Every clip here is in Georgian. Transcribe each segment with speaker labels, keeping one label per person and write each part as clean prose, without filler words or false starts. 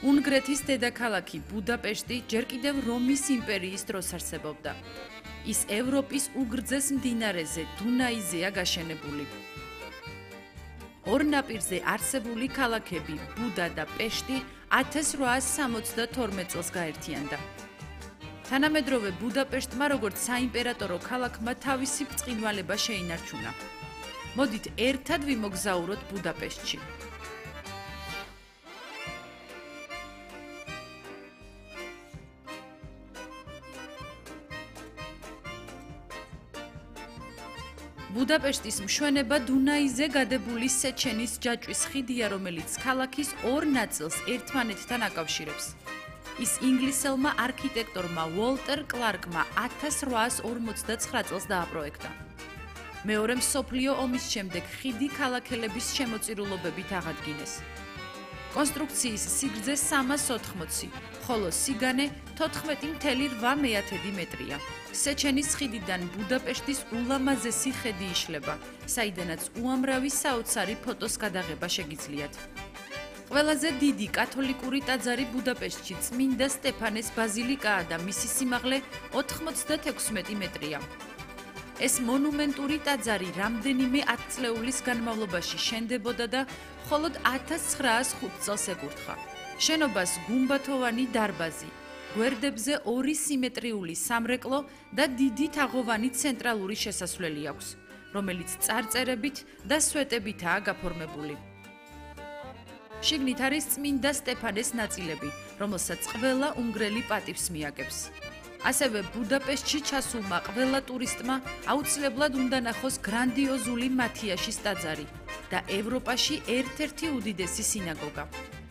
Speaker 1: უნგრეთის დედაქალაქი ბუდაპეშტი ჯერ კიდევ რომის იმპერიის დროს არსებობდა. ის ევროპის უგრძეს მდინარეზე დუნაიზეა გაშენებული. ორ ნაპირზე არსებული ქალაქები ბუდა და პეშტი 1862 წელს გაერთიანდა. თანამედროვე ბუდაპეშტმა როგორც საიმპერატორო ქალაქმა თავისი ბრწყინვალება შეინარჩუნა. მოდით ერთად ვიმოგზაუროთ ბუდაპეშტში. ბუდაპეშტის მშვენება დუნაიზე გადებული სეჩენის ჯაჭვის ხიდია, რომელიც ქალაქის ორ ნაწილს ერთმანეთთან აკავშირებს. ის ინგლისელმა არქიტექტორმა უოლტერ კლარკმა 1859 წელს დააპროექტა. მეორე მსოფლიო ომის შემდეგ ხიდი ქალაქელების შემოწირულობებით აღადგინეს. კონსტრუქციის სიგრძე 380, ხოლო სიგანე 14,8 მეტრია. სეჩენის ხიდიდან ბუდაპეშტის ულამაზესი ხედი იშლება, საიდანაც უამრავი საოცარი ფოტოს გადაღება შეგიძლიათ. ყველაზე დიდი კათოლიკური ტაძარი ბუდაპეშტში წმინდა სტეფანეს ბაზილიკაა და მისი სიმაღლე 96 მეტრია. ეს მონუმენტური ტაძარი რამდენიმე ათწლეულის განმავლობაში შენდებოდა და მხოლოდ 1905 წელს ეკურთხა. შენობას გუმბათოვანი დარბაზი, გვერდებზე ორი სიმეტრიული სამრეკლო და დიდი თაღოვანი ცენტრალური შესასვლელი აქვს, რომელიც წარწერებით და სვეტებითაა გაფორმებული. შიგნით არის წმინდა სტეფანეს ნაწილები, რომელსაც ყველა უნგრელი პატივს მიაგებს. ასევე ბუდაპეშტში ჩასულმა ყველა ტურისტმა აუცილებლად უნდა ნახოს გრანდიოზული მათიაშის ტაძარი და ევროპაში ერთ-ერთი უდიდესი სინაგოგა.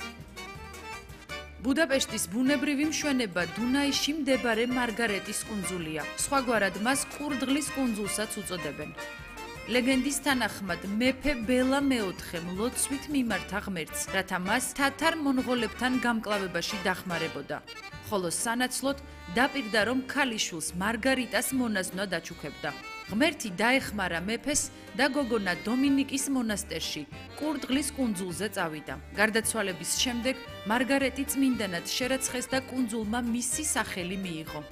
Speaker 1: ბუდაპეშტის ბუნებრივი მშვენება დუნაიში მდებარე მარგარეტის კუნძულია. სხვაგვარად მას კურდღლის კუნძულსაც უწოდებენ. ლეგენდის თანახმად მეფე ბელა მეოთხემ ლოცვით მიმართა ღმერთს, რათა მას თათარ-მონღოლებთან გამკლავებაში დახმარებოდა, ხოლო სანაცვლოდ დაპირდა, რომ ქალიშვილს მარგარიტას მონაზვნად დაჩუქებდა. ღმერთი დაეხმარა მეფეს და გოგონა დომინიკის მონასტერში, კურდღლის კუნძულზე წავიდა. გარდაცვალების შემდეგ მარგარეტი წმინდანად შერაცხეს და კუნძულმა მისი სახელი მიიღო.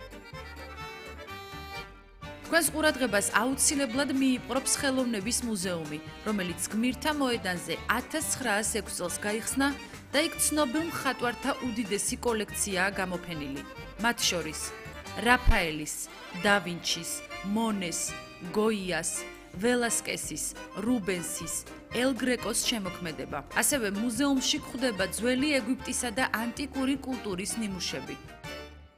Speaker 1: თქვენს ყურადღებას აუცილებლად მიიპყრობს ხელოვნების მუზეუმი, რომელიც გმირთა მოედანზე 1906 წელს გაიხსნა და იქ ცნობილ მხატვართა უდიდესი კოლექციაა გამოფენილი. მათ შორის რაფაელის, და ვინჩის, მონეს, გოიას, ველასკესის, რუბენსის, ელ გრეკოს შემოქმედება. ასევე მუზეუმში გვხვდება ძველი ეგვიპტისა და ანტიკური კულტურის ნიმუშები.